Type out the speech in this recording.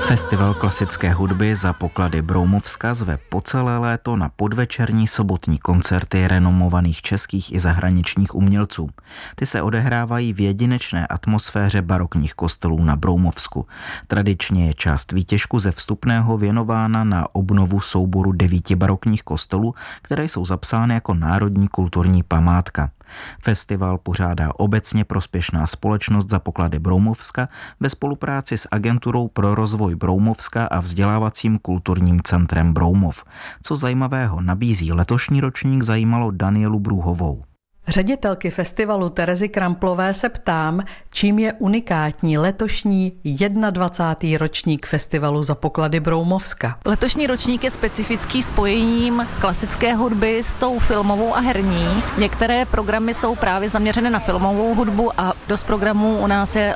Festival klasické hudby Za poklady Broumovska zve po celé léto na podvečerní sobotní koncerty renomovaných českých i zahraničních umělců. Ty se odehrávají v jedinečné atmosféře barokních kostelů na Broumovsku. Tradičně je část výtěžku ze vstupného věnována na obnovu souboru 9 barokních kostelů, které jsou zapsány jako národní kulturní památka. Festival pořádá obecně prospěšná společnost Za poklady Broumovska ve spolupráci s Agenturou pro rozvoj Broumovska a vzdělávacím kulturním centrem Broumov. Co zajímavého nabízí letošní ročník, zajímalo Danielu Brůhovou. Ředitelky festivalu Terezy Kramplové se ptám, čím je unikátní letošní 21. ročník festivalu Za poklady Broumovska. Letošní ročník je specifický spojením klasické hudby s tou filmovou a herní. Některé programy jsou právě zaměřené na filmovou hudbu a dost programů u nás je